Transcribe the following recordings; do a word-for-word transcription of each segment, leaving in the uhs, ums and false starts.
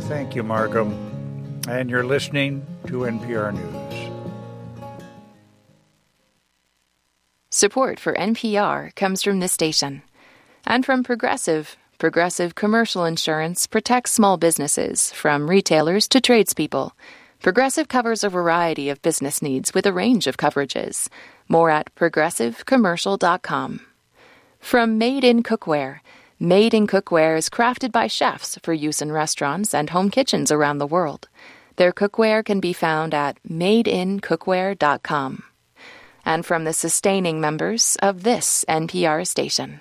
Thank you, Markham. And you're listening to N P R News. Support for N P R comes from this station and from Progressive. Progressive Commercial Insurance protects small businesses, from retailers to tradespeople. Progressive covers a variety of business needs with a range of coverages. More at progressive commercial dot com. From Made in Cookware. Made in Cookware is crafted by chefs for use in restaurants and home kitchens around the world. Their cookware can be found at made in cookware dot com. And from the sustaining members of this N P R station.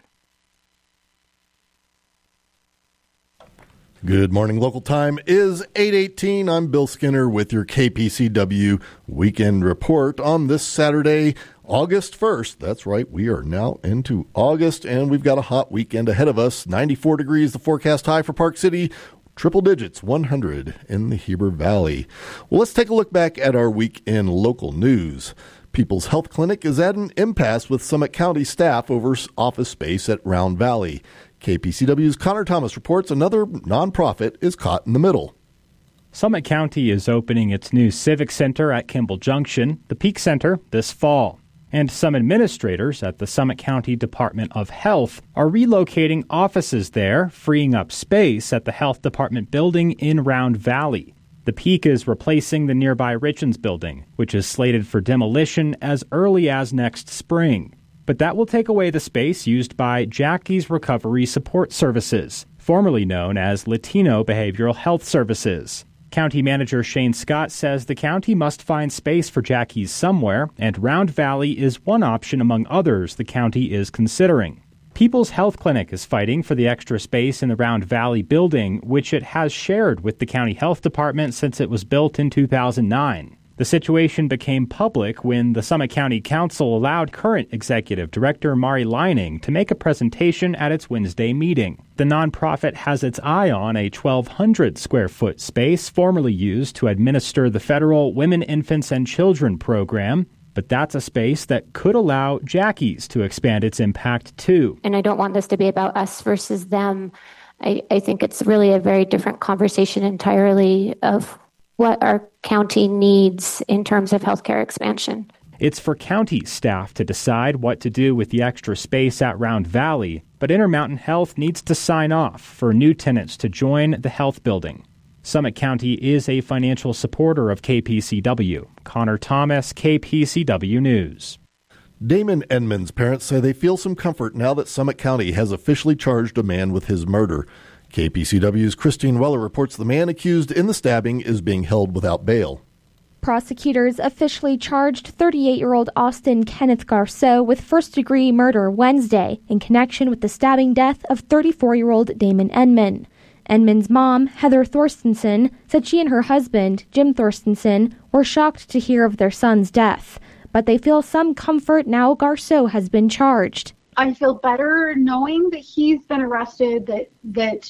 Good morning. Local time is eight eighteen. I'm Bill Skinner with your K P C W Weekend Report on this Saturday, August first. That's right. We are now into August, and we've got a hot weekend ahead of us. ninety-four degrees, the forecast high for Park City. Triple digits, one hundred in the Heber Valley. Well, let's take a look back at our week in local news. People's Health Clinic is at an impasse with Summit County staff over office space at Round Valley. K P C W's Connor Thomas reports another nonprofit is caught in the middle. Summit County is opening its new Civic Center at Kimball Junction, the Peak Center, this fall. And some administrators at the Summit County Department of Health are relocating offices there, freeing up space at the Health Department building in Round Valley. The Peak is replacing the nearby Richens building, which is slated for demolition as early as next spring. But that will take away the space used by Jackie's Recovery Support Services, formerly known as Latino Behavioral Health Services. County Manager Shane Scott says the county must find space for Jackie's somewhere, and Round Valley is one option among others the county is considering. People's Health Clinic is fighting for the extra space in the Round Valley building, which it has shared with the county health department since it was built in two thousand nine. The situation became public when the Summit County Council allowed current Executive Director Mari Leining to make a presentation at its Wednesday meeting. The nonprofit has its eye on a twelve hundred square foot space formerly used to administer the federal Women, Infants, and Children program, but that's a space that could allow Jackie's to expand its impact too. And I don't want this to be about us versus them. I, I think it's really a very different conversation entirely of what our county needs in terms of healthcare expansion. It's for county staff to decide what to do with the extra space at Round Valley, but Intermountain Health needs to sign off for new tenants to join the health building. Summit County is a financial supporter of K P C W. Connor Thomas, K P C W News. Damon Edmonds' parents say they feel some comfort now that Summit County has officially charged a man with his murder. K P C W's Christine Weller reports the man accused in the stabbing is being held without bail. Prosecutors officially charged thirty-eight-year-old Austin Kenneth Garceau with first-degree murder Wednesday in connection with the stabbing death of thirty-four-year-old Damon Edmond. Edmond's mom, Heather Thorstensen, said she and her husband, Jim Thorstensen, were shocked to hear of their son's death, but they feel some comfort now Garceau has been charged. I feel better knowing that he's been arrested, that, that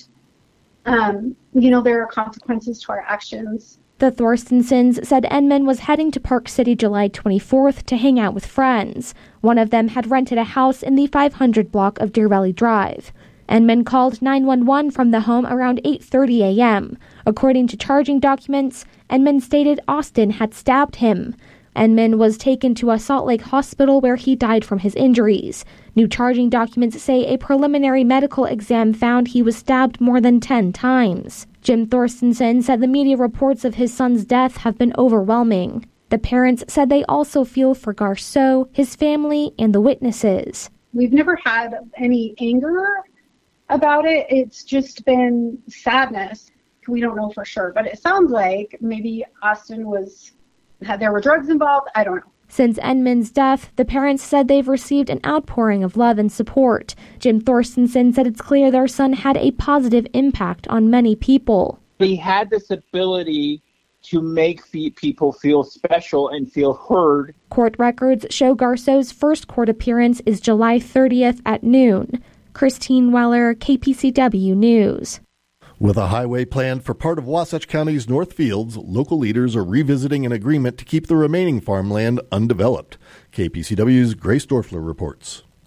um, you know, there are consequences to our actions. The Thorstensens said Edmond was heading to Park City July twenty-fourth to hang out with friends. One of them had rented a house in the five hundred block of Deer Valley Drive. Edmond called nine one one from the home around eight thirty a.m. According to charging documents, Edmond stated Austin had stabbed him. Edmond was taken to a Salt Lake hospital where he died from his injuries. New charging documents say a preliminary medical exam found he was stabbed more than ten times. Jim Thorstensen said the media reports of his son's death have been overwhelming. The parents said they also feel for Garceau, his family, and the witnesses. We've never had any anger about it. It's just been sadness. We don't know for sure, but it sounds like maybe Austin was... there were drugs involved. I don't know. Since Edmond's death, the parents said they've received an outpouring of love and support. Jim Thorstensen said it's clear their son had a positive impact on many people. He had this ability to make people feel special and feel heard. Court records show Garceau's first court appearance is July thirtieth at noon. Christine Weller, K P C W News. With a highway planned for part of Wasatch County's North Fields, local leaders are revisiting an agreement to keep the remaining farmland undeveloped. K P C W's Grace Dorfler reports.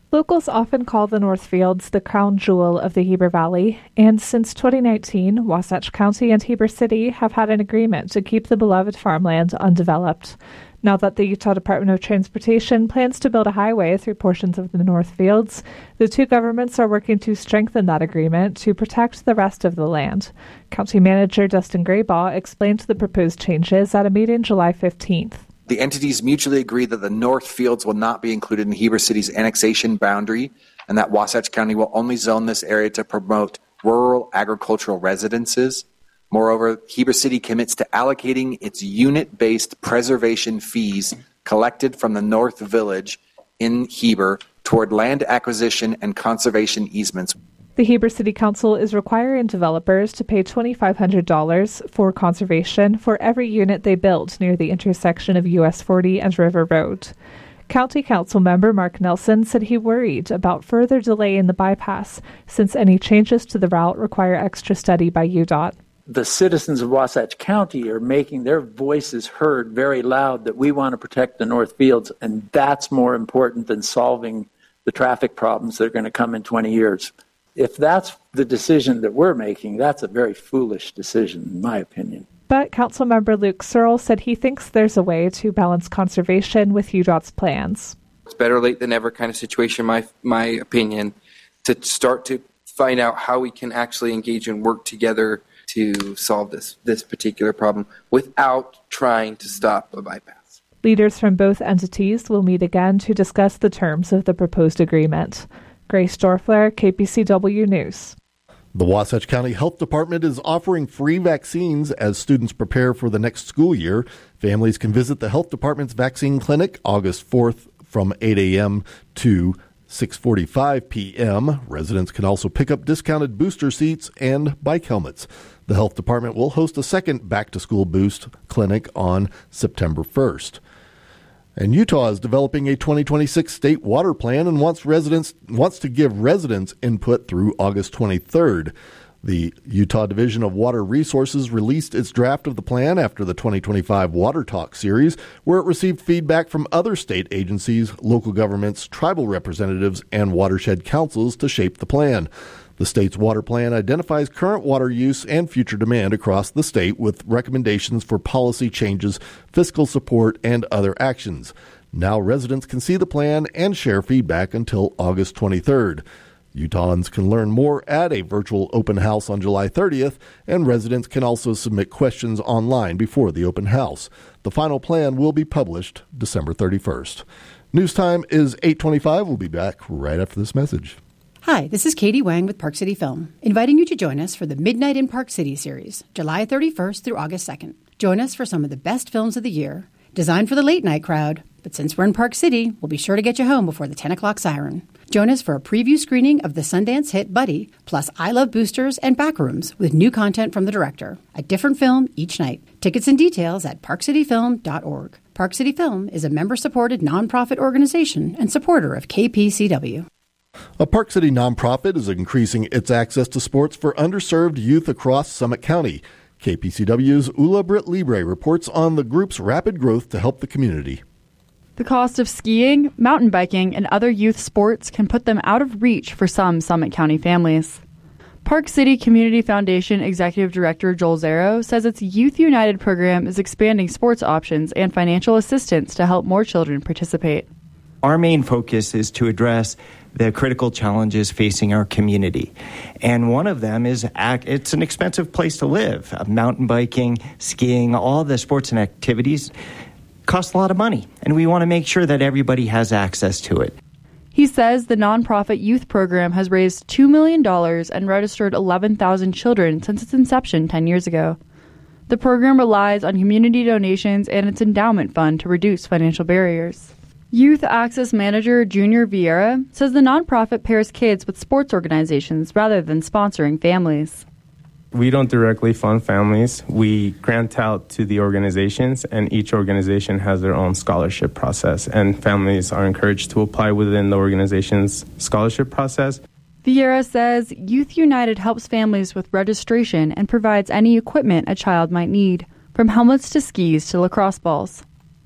Locals often call the Northfields the crown jewel of the Heber Valley, and since twenty nineteen, Wasatch County and Heber City have had an agreement to keep the beloved farmland undeveloped. Now that the Utah Department of Transportation plans to build a highway through portions of the Northfields, the two governments are working to strengthen that agreement to protect the rest of the land. County Manager Dustin Graybaugh explained the proposed changes at a meeting July fifteenth. The entities mutually agreed that the Northfields will not be included in Heber City's annexation boundary and that Wasatch County will only zone this area to promote rural agricultural residences. Moreover, Heber City commits to allocating its unit-based preservation fees collected from the North Village in Heber toward land acquisition and conservation easements. The Heber City Council is requiring developers to pay two thousand five hundred dollars for conservation for every unit they build near the intersection of U S forty and River Road. County Council member Mark Nelson said he worried about further delay in the bypass since any changes to the route require extra study by U D O T. The citizens of Wasatch County are making their voices heard very loud that we want to protect the Northfields, and that's more important than solving the traffic problems that are going to come in twenty years. If that's the decision that we're making, that's a very foolish decision, in my opinion. But Councilmember Luke Searle said he thinks there's a way to balance conservation with U D O T's plans. It's better late than never kind of situation, my my opinion, to start to find out how we can actually engage and work together to solve this, this particular problem without trying to stop a bypass. Leaders from both entities will meet again to discuss the terms of the proposed agreement. Grace Dorfler, K P C W News. The Wasatch County Health Department is offering free vaccines as students prepare for the next school year. Families can visit the health department's vaccine clinic August fourth from eight a.m. to six forty-five p.m. Residents can also pick up discounted booster seats and bike helmets. The health department will host a second back-to-school boost clinic on September first. And Utah is developing a twenty twenty-six state water plan and wants residents wants to give residents input through August twenty-third. The Utah Division of Water Resources released its draft of the plan after the twenty twenty-five Water Talk series, where it received feedback from other state agencies, local governments, tribal representatives, and watershed councils to shape the plan. The state's water plan identifies current water use and future demand across the state with recommendations for policy changes, fiscal support, and other actions. Now residents can see the plan and share feedback until August twenty-third. Utahns can learn more at a virtual open house on July thirtieth, and residents can also submit questions online before the open house. The final plan will be published December thirty-first. News time is eight twenty-five. We'll be back right after this message. Hi, this is Katie Wang with Park City Film, inviting you to join us for the Midnight in Park City series, July thirty-first through August second. Join us for some of the best films of the year, designed for the late night crowd, but since we're in Park City, we'll be sure to get you home before the ten o'clock siren. Join us for a preview screening of the Sundance hit Buddy, plus I Love Boosters and Backrooms with new content from the director. A different film each night. Tickets and details at park city film dot org. Park City Film is a member-supported nonprofit organization and supporter of K P C W. A Park City nonprofit is increasing its access to sports for underserved youth across Summit County. K P C W's Ula Britt Libre reports on the group's rapid growth to help the community. The cost of skiing, mountain biking, and other youth sports can put them out of reach for some Summit County families. Park City Community Foundation Executive Director Joel Zero says its Youth United program is expanding sports options and financial assistance to help more children participate. Our main focus is to address the critical challenges facing our community. And one of them is it's an expensive place to live. Mountain biking, skiing, all the sports and activities cost a lot of money, and we want to make sure that everybody has access to it. He says the nonprofit youth program has raised two million dollars and registered eleven thousand children since its inception ten years ago. The program relies on community donations and its endowment fund to reduce financial barriers. Youth Access Manager Junior Vieira says the nonprofit pairs kids with sports organizations rather than sponsoring families. We don't directly fund families. We grant out to the organizations, and each organization has their own scholarship process, and families are encouraged to apply within the organization's scholarship process. Vieira says Youth United helps families with registration and provides any equipment a child might need, from helmets to skis to lacrosse balls.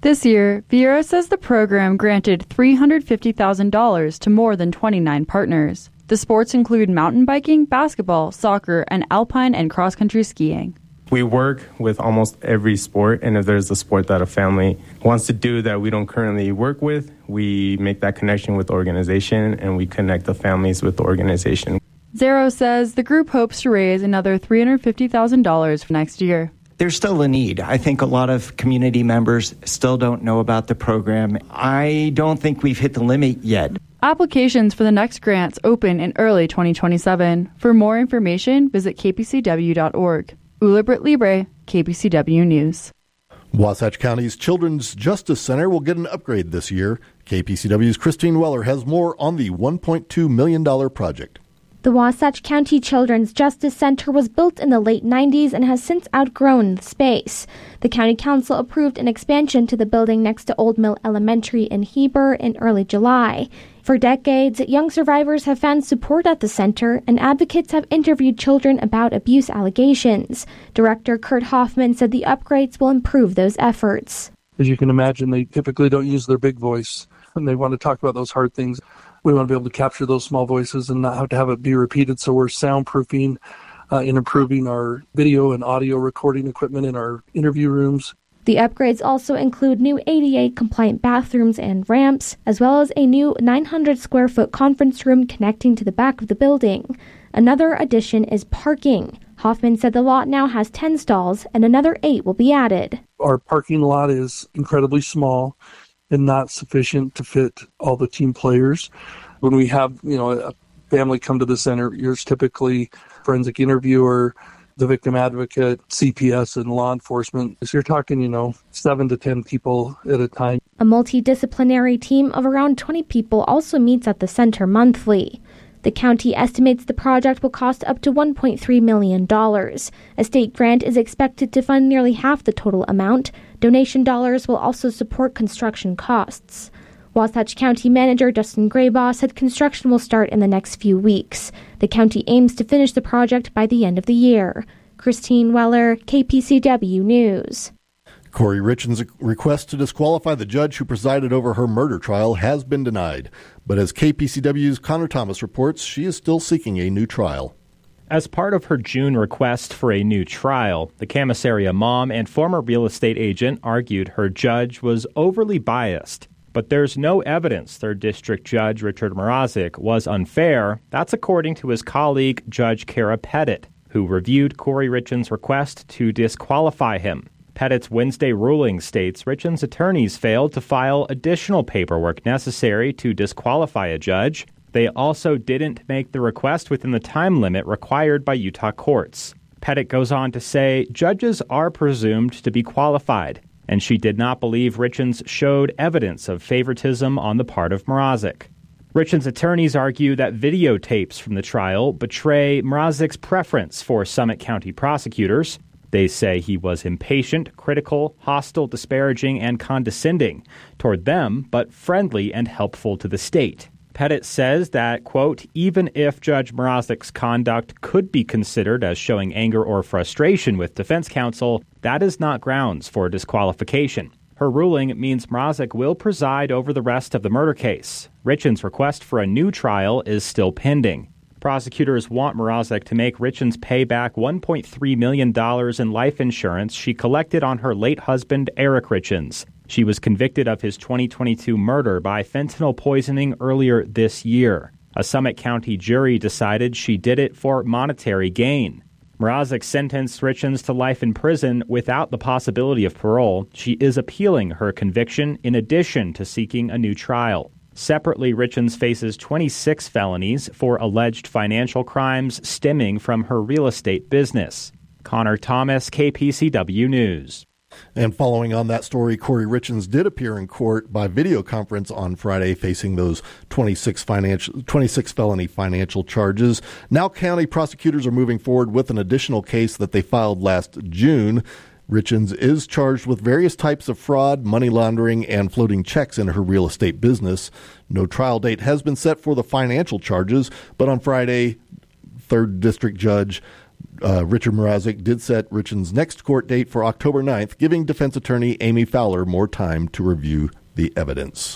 This year, Viera says the program granted three hundred fifty thousand dollars to more than twenty-nine partners. The sports include mountain biking, basketball, soccer, and alpine and cross-country skiing. We work with almost every sport, and if there's a sport that a family wants to do that we don't currently work with, we make that connection with the organization, and we connect the families with the organization. Zero says the group hopes to raise another three hundred fifty thousand dollars for next year. There's still a need. I think a lot of community members still don't know about the program. I don't think we've hit the limit yet. Applications for the next grants open in early twenty twenty-seven. For more information, visit k p c w dot org. Ula Britt Libre, K P C W News. Wasatch County's Children's Justice Center will get an upgrade this year. K P C W's Christine Weller has more on the one point two million dollars project. The Wasatch County Children's Justice Center was built in the late nineties and has since outgrown the space. The County Council approved an expansion to the building next to Old Mill Elementary in Heber in early July. For decades, young survivors have found support at the center, and advocates have interviewed children about abuse allegations. Director Kurt Hoffman said the upgrades will improve those efforts. As you can imagine, they typically don't use their big voice, and they want to talk about those hard things. We want to be able to capture those small voices and not have to have it be repeated, so we're soundproofing uh, and improving our video and audio recording equipment in our interview rooms. The upgrades also include new A D A-compliant bathrooms and ramps, as well as a new nine hundred square foot conference room connecting to the back of the building. Another addition is parking. Hoffman said the lot now has ten stalls, and another eight will be added. Our parking lot is incredibly small and not sufficient to fit all the team players. When we have, you know, a family come to the center, there's typically forensic interviewer, the victim advocate, C P S, and law enforcement. So you're talking, you know, seven to ten people at a time. A multidisciplinary team of around twenty people also meets at the center monthly. The county estimates the project will cost up to one point three million dollars. A state grant is expected to fund nearly half the total amount. Donation dollars will also support construction costs. Wasatch County Manager Dustin Graybaugh said construction will start in the next few weeks. The county aims to finish the project by the end of the year. Christine Weller, K P C W News. Corey Richens' request to disqualify the judge who presided over her murder trial has been denied. But as K P C W's Connor Thomas reports, she is still seeking a new trial. As part of her June request for a new trial, the Camas area mom and former real estate agent argued her judge was overly biased. But there's no evidence third District Judge Richard Mrazek was unfair. That's according to his colleague, Judge Kara Pettit, who reviewed Corey Richens' request to disqualify him. Pettit's Wednesday ruling states Richens' attorneys failed to file additional paperwork necessary to disqualify a judge. They also didn't make the request within the time limit required by Utah courts. Pettit goes on to say judges are presumed to be qualified, and she did not believe Richens showed evidence of favoritism on the part of Mrazek. Richens' attorneys argue that videotapes from the trial betray Mrazek's preference for Summit County prosecutors. They say he was impatient, critical, hostile, disparaging, and condescending toward them, but friendly and helpful to the state. Pettit says that, quote, even if Judge Mrazek's conduct could be considered as showing anger or frustration with defense counsel, that is not grounds for disqualification. Her ruling means Mrazek will preside over the rest of the murder case. Richens' request for a new trial is still pending. Prosecutors want Mrazek to make Richens pay back one point three million dollars in life insurance she collected on her late husband, Eric Richens. She was convicted of his twenty twenty-two murder by fentanyl poisoning earlier this year. A Summit County jury decided she did it for monetary gain. Mrazek sentenced Richens to life in prison without the possibility of parole. She is appealing her conviction in addition to seeking a new trial. Separately, Richens faces twenty-six felonies for alleged financial crimes stemming from her real estate business. Connor Thomas, K P C W News. And following on that story, Corey Richens did appear in court by video conference on Friday, facing those twenty-six, financial, twenty-six felony financial charges. Now county prosecutors are moving forward with an additional case that they filed last June. Richens is charged with various types of fraud, money laundering, and floating checks in her real estate business. No trial date has been set for the financial charges, but on Friday, third District Judge uh, Richard Mrazek did set Richard's next court date for October ninth, giving defense attorney Amy Fowler more time to review the evidence.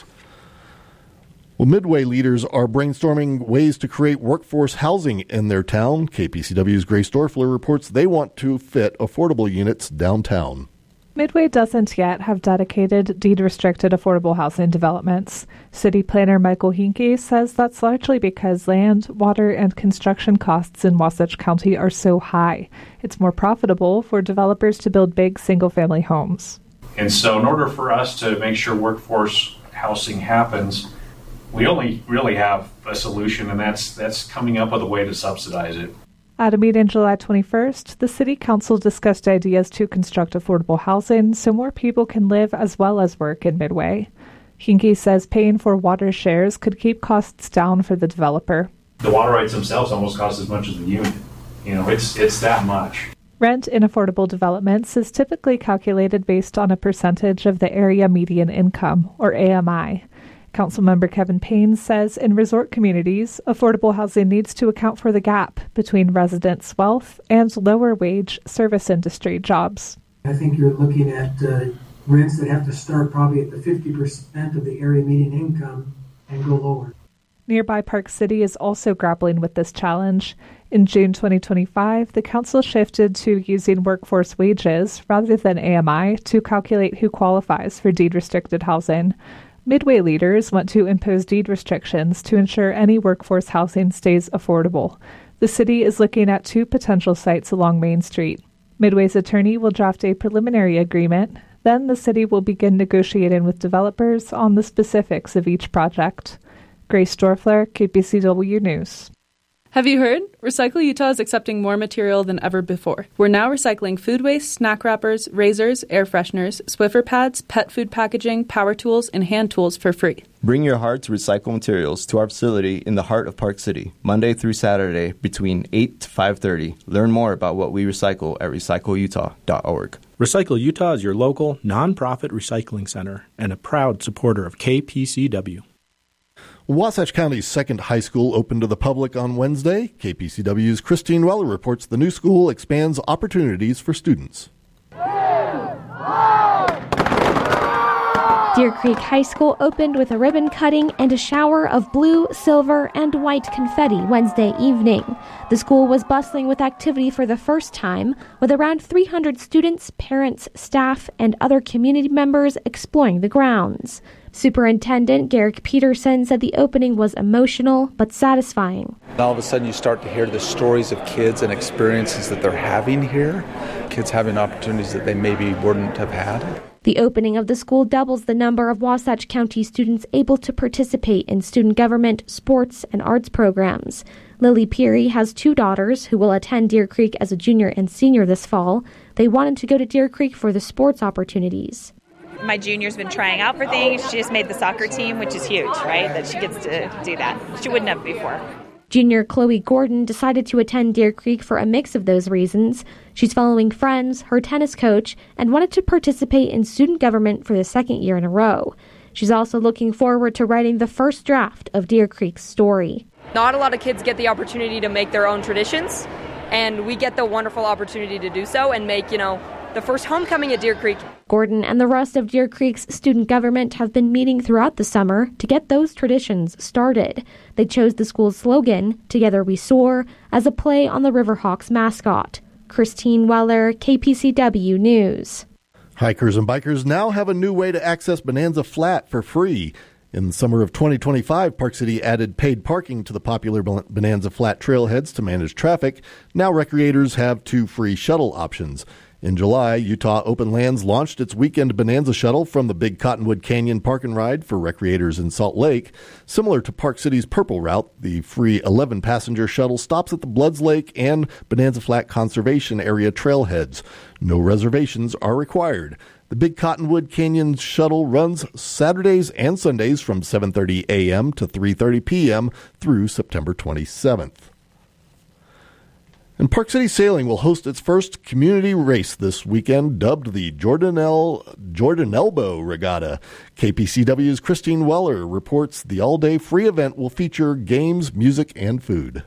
Well, Midway leaders are brainstorming ways to create workforce housing in their town. K P C W's Grace Dorfler reports they want to fit affordable units downtown. Midway doesn't yet have dedicated, deed-restricted affordable housing developments. City planner Michael Hinke says that's largely because land, water, and construction costs in Wasatch County are so high. It's more profitable for developers to build big single-family homes. And so in order for us to make sure workforce housing happens, we only really have a solution, and that's that's coming up with a way to subsidize it. At a meeting July twenty-first, the City Council discussed ideas to construct affordable housing so more people can live as well as work in Midway. Hinke says paying for water shares could keep costs down for the developer. The water rights themselves almost cost as much as the unit. You know, it's it's that much. Rent in affordable developments is typically calculated based on a percentage of the area median income, or A M I. Councilmember Kevin Payne says in resort communities, affordable housing needs to account for the gap between residents' wealth and lower-wage service industry jobs. I think you're looking at uh, rents that have to start probably at the fifty percent of the area median income and go lower. Nearby Park City is also grappling with this challenge. In June twenty twenty-five, the council shifted to using workforce wages rather than A M I to calculate who qualifies for deed-restricted housing. Midway leaders want to impose deed restrictions to ensure any workforce housing stays affordable. The city is looking at two potential sites along Main Street. Midway's attorney will draft a preliminary agreement. Then the city will begin negotiating with developers on the specifics of each project. Grace Dorfler, K P C W News. Have you heard? Recycle Utah is accepting more material than ever before. We're now recycling food waste, snack wrappers, razors, air fresheners, Swiffer pads, pet food packaging, power tools, and hand tools for free. Bring your heart to recycle materials to our facility in the heart of Park City, Monday through Saturday between eight to five thirty. Learn more about what we recycle at recycle utah dot org. Recycle Utah is your local, nonprofit recycling center and a proud supporter of K P C W. Wasatch County's second high school opened to the public on Wednesday. K P C W's Christine Weller reports the new school expands opportunities for students. Deer Creek High School opened with a ribbon cutting and a shower of blue, silver, and white confetti Wednesday evening. The school was bustling with activity for the first time, with around three hundred students, parents, staff, and other community members exploring the grounds. Superintendent Garrick Peterson said the opening was emotional but satisfying. All of a sudden you start to hear the stories of kids and experiences that they're having here, kids having opportunities that they maybe wouldn't have had. The opening of the school doubles the number of Wasatch County students able to participate in student government, sports, and arts programs. Lily Peary has two daughters who will attend Deer Creek as a junior and senior this fall. They wanted to go to Deer Creek for the sports opportunities. My junior's been trying out for things. She just made the soccer team, which is huge, right? That she gets to do that. She wouldn't have before. Junior Chloe Gordon decided to attend Deer Creek for a mix of those reasons. She's following friends, her tennis coach, and wanted to participate in student government for the second year in a row. She's also looking forward to writing the first draft of Deer Creek's story. Not a lot of kids get the opportunity to make their own traditions, and we get the wonderful opportunity to do so and make, you know, the first homecoming at Deer Creek. Gordon and the rest of Deer Creek's student government have been meeting throughout the summer to get those traditions started. They chose the school's slogan, Together We Soar, as a play on the Riverhawks mascot. Christine Weller, K P C W News. Hikers and bikers now have a new way to access Bonanza Flat for free. In the summer of twenty twenty-five, Park City added paid parking to the popular Bonanza Flat trailheads to manage traffic. Now recreators have two free shuttle options. In July, Utah Open Lands launched its weekend Bonanza shuttle from the Big Cottonwood Canyon Park and Ride for recreators in Salt Lake. Similar to Park City's Purple Route, the free eleven-passenger shuttle stops at the Bloods Lake and Bonanza Flat Conservation Area trailheads. No reservations are required. The Big Cottonwood Canyon shuttle runs Saturdays and Sundays from seven thirty a.m. to three thirty p.m. through September twenty-seventh. And Park City Sailing will host its first community race this weekend, dubbed the Jordanelle, Jordan Elbow Regatta. K P C W's Christine Weller reports the all-day free event will feature games, music, and food.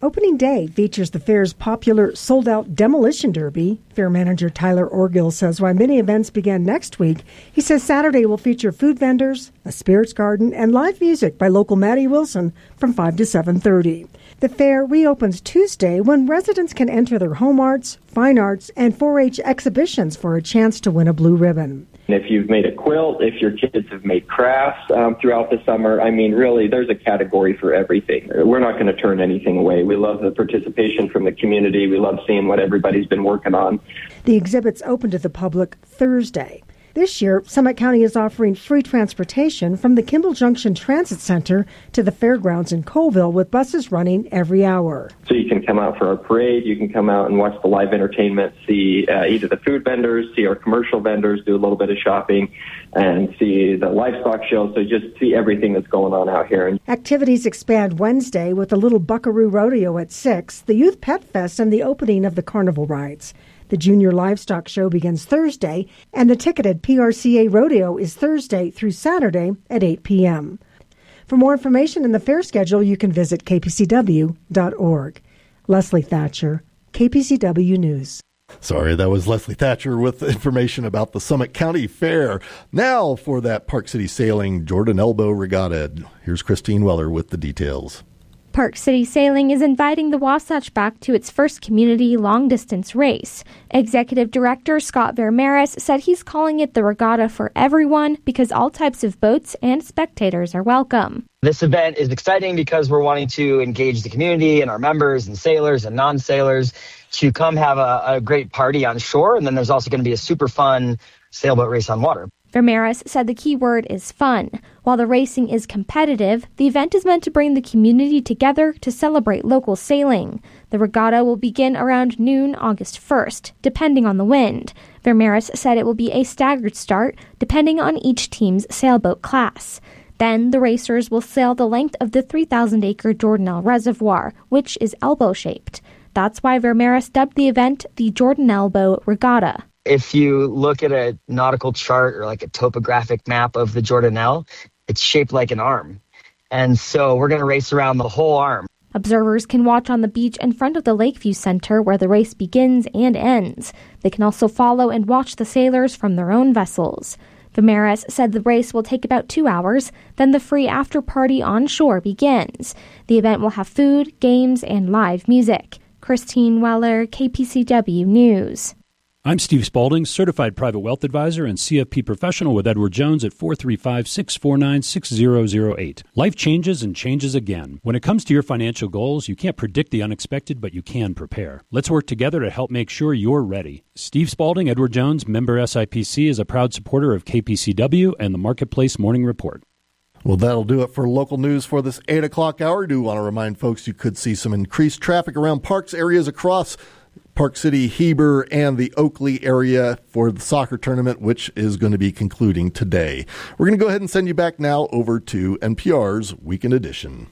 Opening day features the fair's popular sold-out Demolition Derby. Fair manager Tyler Orgill says while many events begin next week, he says Saturday will feature food vendors, a spirits garden, and live music by local Maddie Wilson from five to seven thirty. The fair reopens Tuesday when residents can enter their home arts, fine arts, and four H exhibitions for a chance to win a blue ribbon. If you've made a quilt, if your kids have made crafts um, throughout the summer, I mean, really, there's a category for everything. We're not going to turn anything away. We love the participation from the community. We love seeing what everybody's been working on. The exhibit's open to the public Thursday. This year, Summit County is offering free transportation from the Kimball Junction Transit Center to the fairgrounds in Colville with buses running every hour. So you can come out for our parade, you can come out and watch the live entertainment, see uh, either the food vendors, see our commercial vendors, do a little bit of shopping, and see the livestock show, so just see everything that's going on out here. Activities expand Wednesday with the Little Buckaroo Rodeo at six, the Youth Pet Fest, and the opening of the carnival rides. The Junior Livestock Show begins Thursday, and the ticketed P R C A Rodeo is Thursday through Saturday at eight p.m. For more information and the fair schedule, you can visit k p c w dot org. Leslie Thatcher, K P C W News. Sorry, that was Leslie Thatcher with information about the Summit County Fair. Now for that Park City Sailing Jordan Elbow Regatta. Here's Christine Weller with the details. Park City Sailing is inviting the Wasatch back to its first community long-distance race. Executive Director Scott Vermeres said he's calling it the regatta for everyone because all types of boats and spectators are welcome. This event is exciting because we're wanting to engage the community and our members and sailors and non-sailors to come have a, a great party on shore, and then there's also going to be a super fun sailboat race on water. Vermeres said the key word is fun. While the racing is competitive, the event is meant to bring the community together to celebrate local sailing. The regatta will begin around noon August first, depending on the wind. Vermeres said it will be a staggered start, depending on each team's sailboat class. Then the racers will sail the length of the three thousand acre Jordanelle Reservoir, which is elbow-shaped. That's why Vermeres dubbed the event the Jordan Elbow Regatta. If you look at a nautical chart or like a topographic map of the Jordanelle, it's shaped like an arm. And so we're going to race around the whole arm. Observers can watch on the beach in front of the Lakeview Center where the race begins and ends. They can also follow and watch the sailors from their own vessels. Vermeres said the race will take about two hours, then the free after-party on shore begins. The event will have food, games, and live music. Christine Weller, K P C W News. I'm Steve Spaulding, Certified Private Wealth Advisor and C F P Professional with Edward Jones at four three five, six four nine, six zero zero eight. Life changes and changes again. When it comes to your financial goals, you can't predict the unexpected, but you can prepare. Let's work together to help make sure you're ready. Steve Spaulding, Edward Jones, member S I P C, is a proud supporter of K P C W and the Marketplace Morning Report. Well, that'll do it for local news for this eight o'clock hour. I do want to remind folks you could see some increased traffic around parks areas across Park City, Heber, and the Oakley area for the soccer tournament, which is going to be concluding today. We're going to go ahead and send you back now over to N P R's Weekend Edition.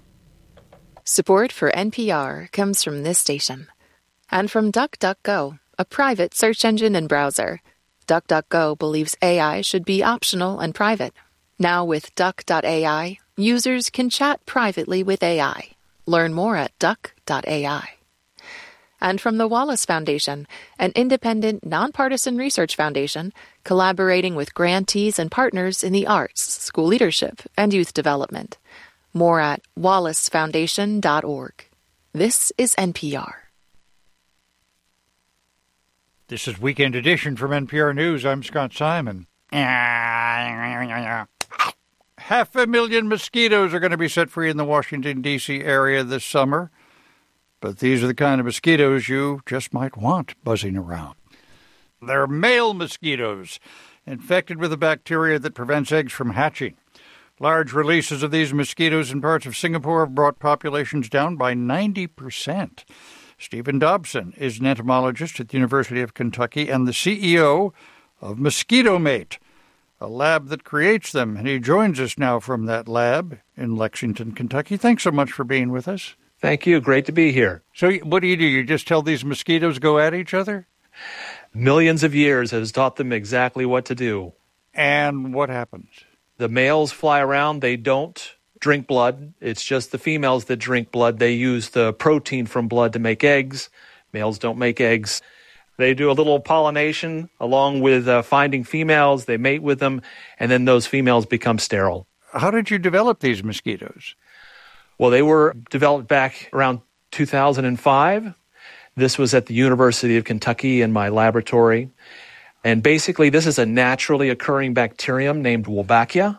Support for N P R comes from this station and from DuckDuckGo, a private search engine and browser. DuckDuckGo believes A I should be optional and private. Now with Duck dot A I, users can chat privately with A I. Learn more at Duck dot A I. And from the Wallace Foundation, an independent, nonpartisan research foundation collaborating with grantees and partners in the arts, school leadership, and youth development. More at wallace foundation dot org. This is N P R. This is Weekend Edition from N P R News. I'm Scott Simon. Half a million mosquitoes are going to be set free in the Washington, D C area this summer. But these are the kind of mosquitoes you just might want buzzing around. They're male mosquitoes, infected with a bacteria that prevents eggs from hatching. Large releases of these mosquitoes in parts of Singapore have brought populations down by ninety percent. Stephen Dobson is an entomologist at the University of Kentucky and the C E O of Mosquito Mate, a lab that creates them. And he joins us now from that lab in Lexington, Kentucky. Thanks so much for being with us. Thank you. Great to be here. So what do you do? You just tell these mosquitoes go at each other? Millions of years has taught them exactly what to do. And what happens? The males fly around. They don't drink blood. It's just the females that drink blood. They use the protein from blood to make eggs. Males don't make eggs. They do a little pollination along with uh, finding females. They mate with them, and then those females become sterile. How did you develop these mosquitoes? Well, they were developed back around two thousand five. This was at the University of Kentucky in my laboratory. And basically, this is a naturally occurring bacterium named Wolbachia.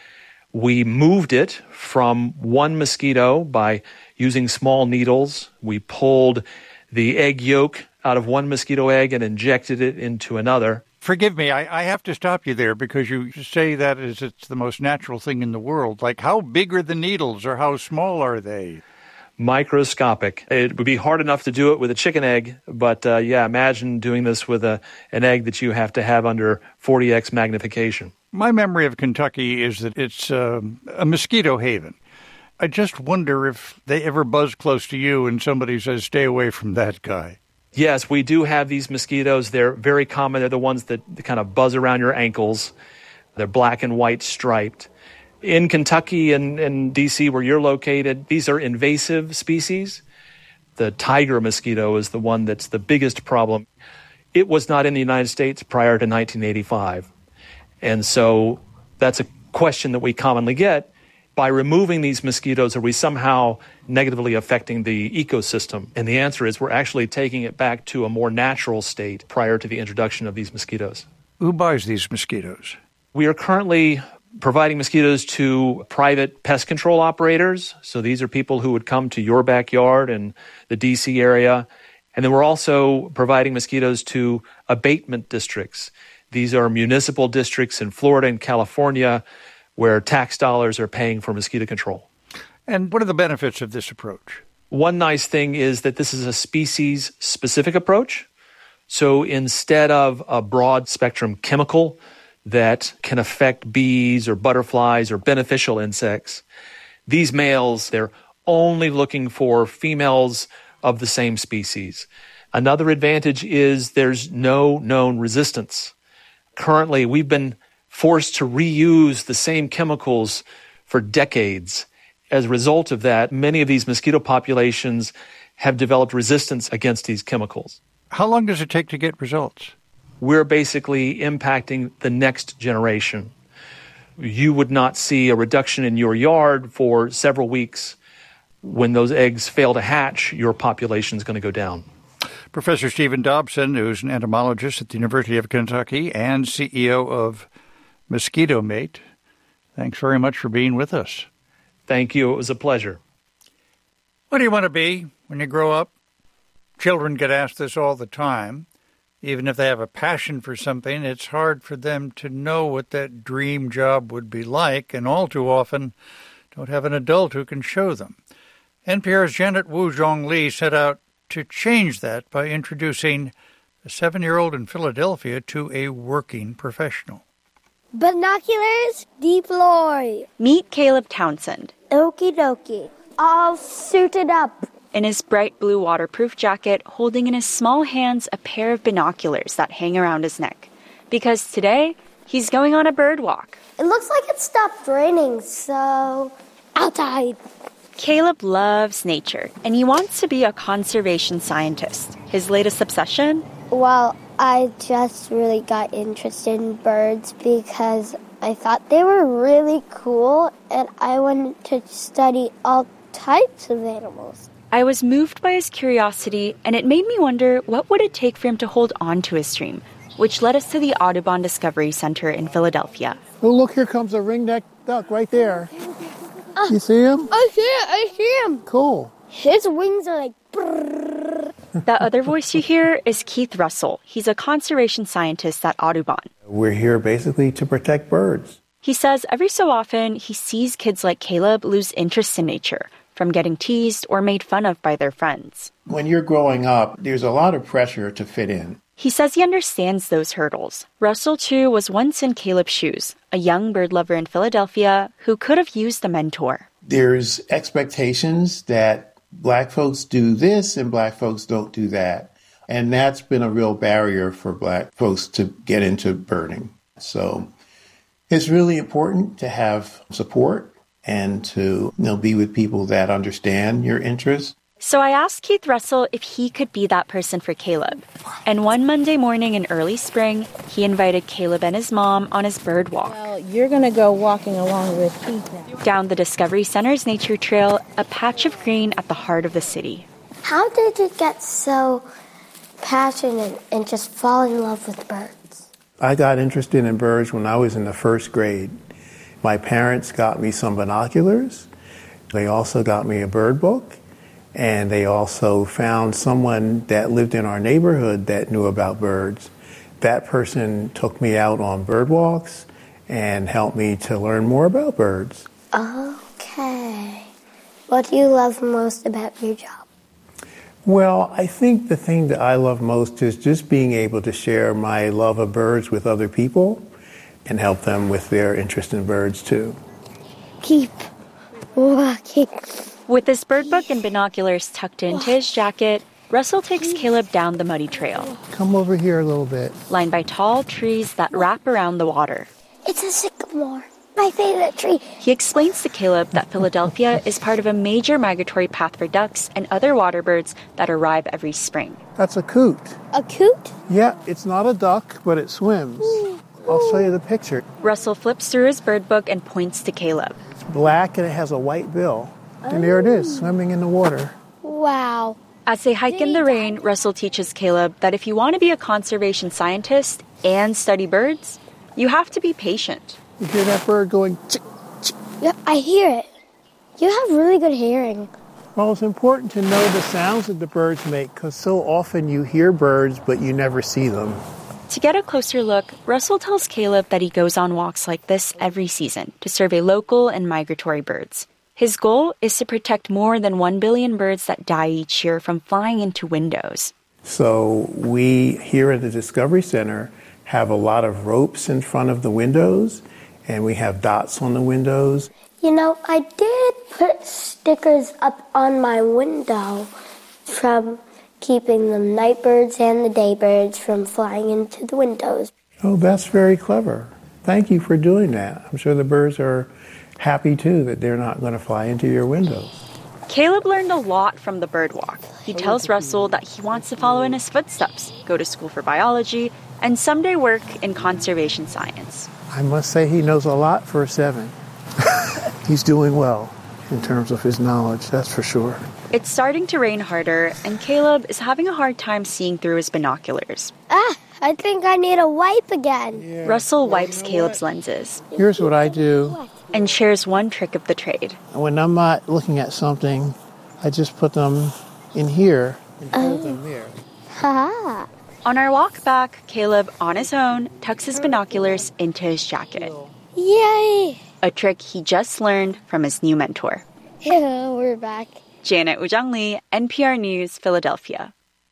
We moved it from one mosquito by using small needles. We pulled the egg yolk out of one mosquito egg and injected it into another. Forgive me, I, I have to stop you there because you say that as it's the most natural thing in the world. Like, how big are the needles or how small are they? Microscopic. It would be hard enough to do it with a chicken egg, but uh, yeah, imagine doing this with a an egg that you have to have under forty x magnification. My memory of Kentucky is that it's uh, a mosquito haven. I just wonder if they ever buzz close to you and somebody says, stay away from that guy. Yes, we do have these mosquitoes. They're very common. They're the ones that kind of buzz around your ankles. They're black and white striped. In Kentucky and, and D C where you're located, these are invasive species. The tiger mosquito is the one that's the biggest problem. It was not in the United States prior to nineteen eighty-five. And so that's a question that we commonly get. By removing these mosquitoes, are we somehow negatively affecting the ecosystem? And the answer is we're actually taking it back to a more natural state prior to the introduction of these mosquitoes. Who buys these mosquitoes? We are currently providing mosquitoes to private pest control operators. So these are people who would come to your backyard in the D C area. And then we're also providing mosquitoes to abatement districts. These are municipal districts in Florida and California where tax dollars are paying for mosquito control. And what are the benefits of this approach? One nice thing is that this is a species-specific approach. So instead of a broad-spectrum chemical that can affect bees or butterflies or beneficial insects, these males, they're only looking for females of the same species. Another advantage is there's no known resistance. Currently, we've been forced to reuse the same chemicals for decades. As a result of that, many of these mosquito populations have developed resistance against these chemicals. How long does it take to get results? We're basically impacting the next generation. You would not see a reduction in your yard for several weeks. When those eggs fail to hatch, your population is going to go down. Professor Stephen Dobson, who's an entomologist at the University of Kentucky and C E O of Mosquito Mate, thanks very much for being with us. Thank you. It was a pleasure. What do you want to be when you grow up? Children get asked this all the time. Even if they have a passion for something, it's hard for them to know what that dream job would be like, and all too often don't have an adult who can show them. N P R's Janet Woo-Jong Lee set out to change that by introducing a seven-year-old in Philadelphia to a working professional. Binoculars deploy. Meet Caleb Townsend. Okie dokie. All suited up. In his bright blue waterproof jacket, holding in his small hands a pair of binoculars that hang around his neck. Because today, he's going on a bird walk. It looks like it stopped raining, so outside. Caleb loves nature, and he wants to be a conservation scientist. His latest obsession? Well, I just really got interested in birds because I thought they were really cool, and I wanted to study all types of animals. I was moved by his curiosity, and it made me wonder what would it take for him to hold on to his dream, which led us to the Audubon Discovery Center in Philadelphia. Oh, look, here comes a ringneck duck right there. Uh, you see him? I see it, I see him. Cool. His wings are like... brrrr. That other voice you hear is Keith Russell. He's a conservation scientist at Audubon. We're here basically to protect birds. He says every so often he sees kids like Caleb lose interest in nature, from getting teased or made fun of by their friends. When you're growing up, there's a lot of pressure to fit in. He says he understands those hurdles. Russell, too, was once in Caleb's shoes, a young bird lover in Philadelphia who could have used a mentor. There's expectations that Black folks do this and Black folks don't do that. And that's been a real barrier for Black folks to get into birding. So it's really important to have support and to, you know, be with people that understand your interests. So I asked Keith Russell if he could be that person for Caleb. And one Monday morning in early spring, he invited Caleb and his mom on his bird walk. Well, you're going to go walking along with Keith now. Down the Discovery Center's nature trail, a patch of green at the heart of the city. How did you get so passionate and just fall in love with birds? I got interested in birds when I was in the first grade. My parents got me some binoculars. They also got me a bird book. And they also found someone that lived in our neighborhood that knew about birds. That person took me out on bird walks and helped me to learn more about birds. Okay. What do you love most about your job? Well, I think the thing that I love most is just being able to share my love of birds with other people and help them with their interest in birds too. Keep walking. With his bird book and binoculars tucked into his jacket, Russell takes Caleb down the muddy trail. Come over here a little bit. Lined by tall trees that wrap around the water. It's a sycamore, my favorite tree. He explains to Caleb that Philadelphia is part of a major migratory path for ducks and other water birds that arrive every spring. That's a coot. A coot? Yeah, it's not a duck, but it swims. Ooh. I'll show you the picture. Russell flips through his bird book and points to Caleb. It's black and it has a white bill. And there it is, swimming in the water. Wow. As they hike in the rain, Russell teaches Caleb that if you want to be a conservation scientist and study birds, you have to be patient. You hear that bird going chick, chick? Yep, I hear it. You have really good hearing. Well, it's important to know the sounds that the birds make because so often you hear birds, but you never see them. To get a closer look, Russell tells Caleb that he goes on walks like this every season to survey local and migratory birds. His goal is to protect more than one billion birds that die each year from flying into windows. So we here at the Discovery Center have a lot of ropes in front of the windows, and we have dots on the windows. You know, I did put stickers up on my window from keeping the night birds and the day birds from flying into the windows. Oh, that's very clever. Thank you for doing that. I'm sure the birds are happy, too, that they're not going to fly into your windows. Caleb learned a lot from the bird walk. He tells Russell that he wants to follow in his footsteps, go to school for biology, and someday work in conservation science. I must say he knows a lot for a seven. He's doing well in terms of his knowledge, that's for sure. It's starting to rain harder, and Caleb is having a hard time seeing through his binoculars. Ah, I think I need a wipe again. Yeah. Russell wipes you know Caleb's what? lenses. Here's what I do. And shares one trick of the trade. When I'm not looking at something, I just put them in here and hold oh. them there. Ha! On our walk back, Caleb, on his own, tucks his binoculars into his jacket. Yay! A trick he just learned from his new mentor. Yeah, we're back. Janet Ujang Lee, N P R News, Philadelphia.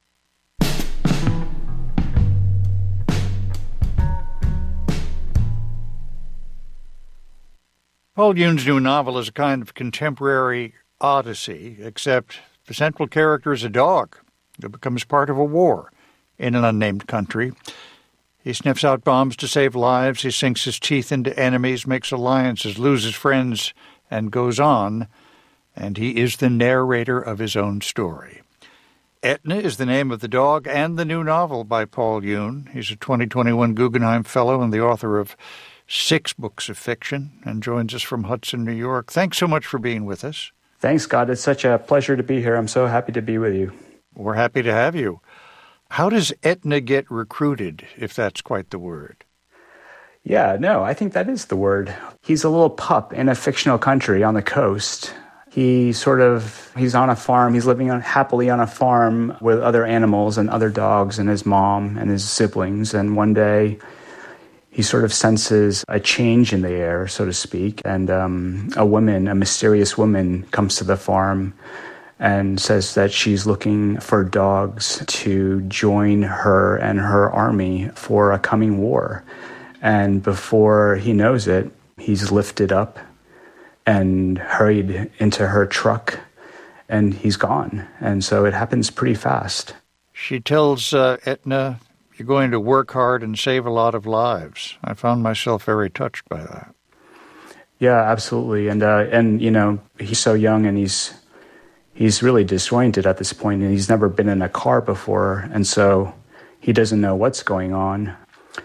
Paul Yoon's new novel is a kind of contemporary odyssey, except the central character is a dog who becomes part of a war in an unnamed country. He sniffs out bombs to save lives, he sinks his teeth into enemies, makes alliances, loses friends, and goes on, and he is the narrator of his own story. Etna is the name of the dog and the new novel by Paul Yoon. He's a twenty twenty-one Guggenheim Fellow and the author of six books of fiction, and joins us from Hudson, New York. Thanks so much for being with us. Thanks, Scott. It's such a pleasure to be here. I'm so happy to be with you. We're happy to have you. How does Etna get recruited, if that's quite the word? Yeah, no, I think that is the word. He's a little pup in a fictional country on the coast. He sort of, he's on a farm. He's living on, happily on a farm with other animals and other dogs and his mom and his siblings. And one day he sort of senses a change in the air, so to speak. And um, a woman, a mysterious woman, comes to the farm and says that she's looking for dogs to join her and her army for a coming war. And before he knows it, he's lifted up and hurried into her truck, and he's gone. And so it happens pretty fast. She tells uh, Etna, you're going to work hard and save a lot of lives. I found myself very touched by that. Yeah, absolutely. And, uh, and you know, he's so young and he's he's really disoriented at this point, and he's never been in a car before. And so he doesn't know what's going on.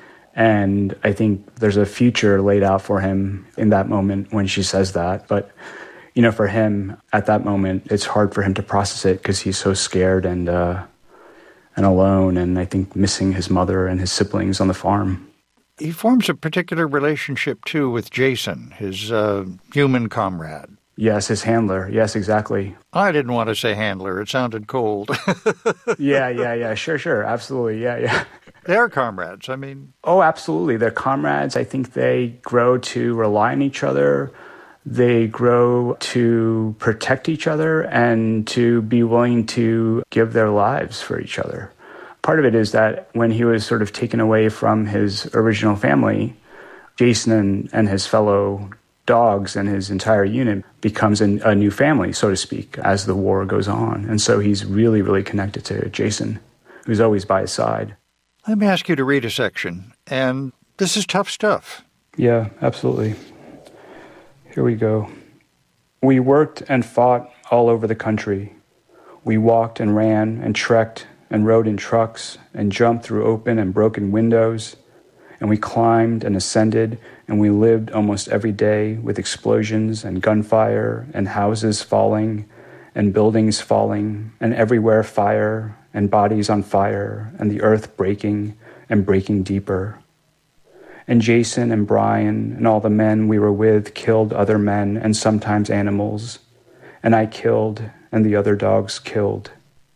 And I think there's a future laid out for him in that moment when she says that. But, you know, for him at that moment, it's hard for him to process it because he's so scared and uh, and alone, and I think missing his mother and his siblings on the farm. He forms a particular relationship, too, with Jason, his uh, human comrade. Yes, his handler. Yes, exactly. I didn't want to say handler. It sounded cold. yeah, yeah, yeah. Sure, sure. Absolutely. Yeah, yeah. They're comrades. I mean... Oh, absolutely. They're comrades. I think they grow to rely on each other. They grow to protect each other and to be willing to give their lives for each other. Part of it is that when he was sort of taken away from his original family, Jason and, and his fellow dogs and his entire unit becomes a, a new family, so to speak, as the war goes on. And so he's really, really connected to Jason, who's always by his side. Let me ask you to read a section, and this is tough stuff. Yeah, absolutely. Here we go. We worked and fought all over the country. We walked and ran and trekked and rode in trucks and jumped through open and broken windows. And we climbed and ascended, and we lived almost every day with explosions and gunfire and houses falling and buildings falling and everywhere fire and bodies on fire and the earth breaking and breaking deeper. And Jason and Brian and all the men we were with killed other men and sometimes animals. And I killed, and the other dogs killed.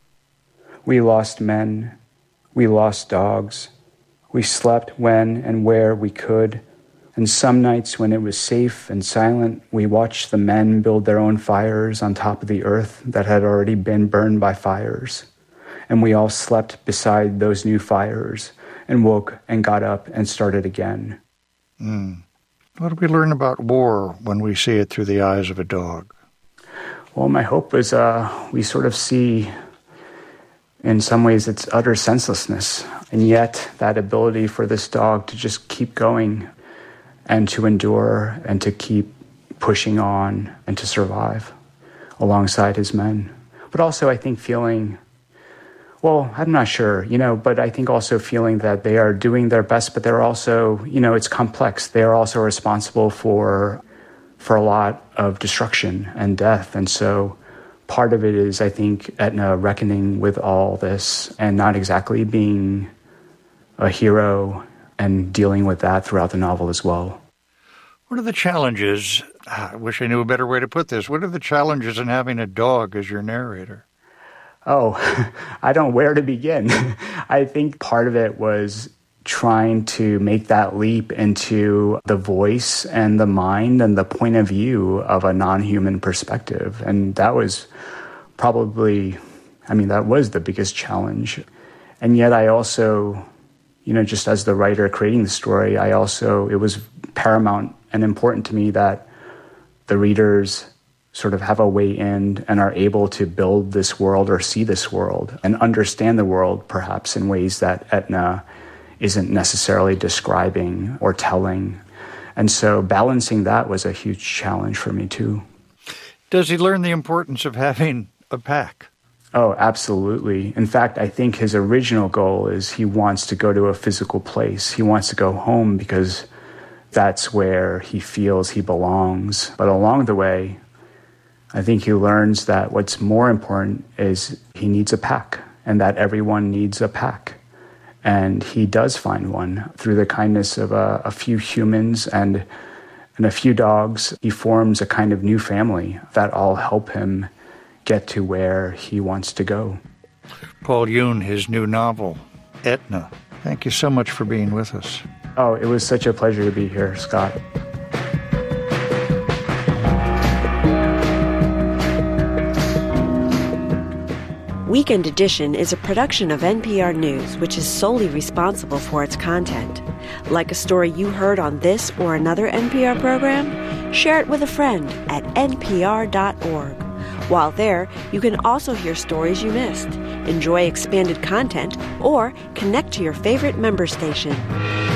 We lost men. We lost dogs. We slept when and where we could. And some nights when it was safe and silent, we watched the men build their own fires on top of the earth that had already been burned by fires. And we all slept beside those new fires and woke and got up and started again. Mm. What do we learn about war when we see it through the eyes of a dog? Well, my hope is uh, we sort of see, in some ways, its utter senselessness, and yet that ability for this dog to just keep going and to endure and to keep pushing on and to survive alongside his men. But also, I think, feeling... Well, I'm not sure, you know, but I think also feeling that they are doing their best, but they're also, you know, it's complex. They are also responsible for for a lot of destruction and death. And so part of it is, I think, Etna reckoning with all this and not exactly being a hero and dealing with that throughout the novel as well. What are the challenges? I wish I knew a better way to put this. What are the challenges in having a dog as your narrator? Oh, I don't know where to begin. I think part of it was trying to make that leap into the voice and the mind and the point of view of a non-human perspective. And that was probably, I mean, that was the biggest challenge. And yet I also, you know, just as the writer creating the story, I also, it was paramount and important to me that the readers sort of have a way in and are able to build this world or see this world and understand the world perhaps in ways that Etna isn't necessarily describing or telling. And so balancing that was a huge challenge for me too. Does he learn the importance of having a pack? Oh, absolutely. In fact, I think his original goal is he wants to go to a physical place. He wants to go home because that's where he feels he belongs. But along the way, I think he learns that what's more important is he needs a pack and that everyone needs a pack. And he does find one through the kindness of a, a few humans and, and a few dogs. He forms a kind of new family that all help him get to where he wants to go. Paul Yoon, his new novel, Etna. Thank you so much for being with us. Oh, it was such a pleasure to be here, Scott. Weekend Edition is a production of N P R News, which is solely responsible for its content. Like a story you heard on this or another N P R program? Share it with a friend at N P R dot org. While there, you can also hear stories you missed, enjoy expanded content, or connect to your favorite member station.